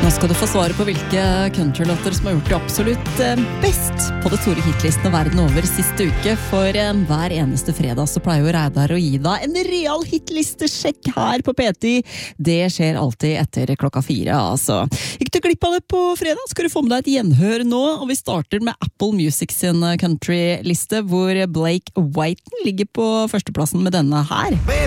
Nå skal du få svare på hvilke countrylåter som har gjort det absolutt best på det store hitlistene verden over siste uke, for hver eneste fredag så pleier jo Reidar å gi deg en real hitlistesjekk her på P10. Det skjer alltid etter 4:00, altså. Ikke du glipp av det på fredag, skal du få med deg et gjenhør nå, og vi starter med Apple Music sin countryliste, hvor Blake Whiten ligger på førsteplassen med denne her.